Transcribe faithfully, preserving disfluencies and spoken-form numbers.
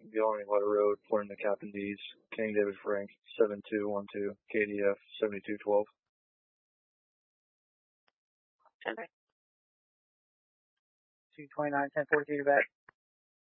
Gilroy Water Road, reporting to Captain D's, King David Frank, seven two one two, K D F, seventy-two twelve. two twenty-nine, ten forty-two back.